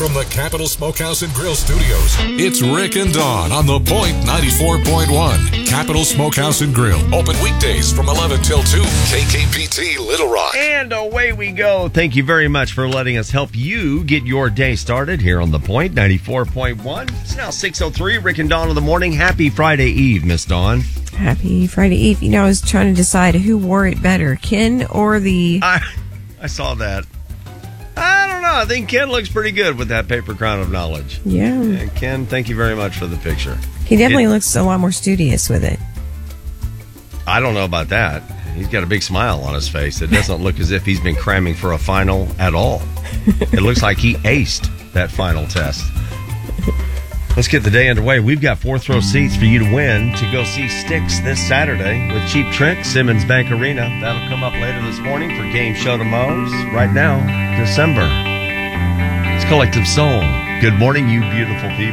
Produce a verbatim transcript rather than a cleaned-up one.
from the Capital Smokehouse and Grill Studios, it's Rick and Dawn on The Point ninety-four point one. Capital Smokehouse and Grill. Open weekdays from eleven till two. K K P T Little Rock. And away we go. Thank you very much for letting us help you get your day started here on The Point ninety-four point one. It's now six oh three. Rick and Dawn in the morning. Happy Friday Eve, Miss Dawn. Happy Friday Eve. You know, I was trying to decide who wore it better, Ken or the... I, I saw that. I don't know. I think Ken looks pretty good with that paper crown of knowledge. Yeah. And Ken, thank you very much for the picture. He definitely it, looks a lot more studious with it. I don't know about that. He's got a big smile on his face. It doesn't look as if he's been cramming for a final at all. It looks like he aced that final test. Let's get the day underway. We've got fourth row seats for you to win to go see Styx this Saturday with Cheap Trick, Simmons Bank Arena. That'll come up later this morning for Game Show to Moe's. Right now, December. It's Collective Soul. Good morning, you beautiful people.